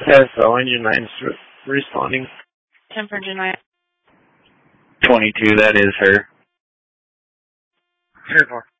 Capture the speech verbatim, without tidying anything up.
S O, engine nine's re responding. ten for engine nine. twenty-two, that is her. Three four.